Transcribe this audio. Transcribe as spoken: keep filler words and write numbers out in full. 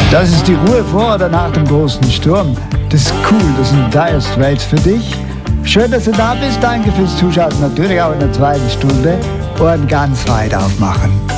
Das ist die Ruhe vor oder nach dem großen Sturm. Das ist cool, das sind Dire Straits für dich. Schön, dass du da bist. Danke fürs Zuschauen. Natürlich auch in der zweiten Stunde. Ohren ganz weit aufmachen.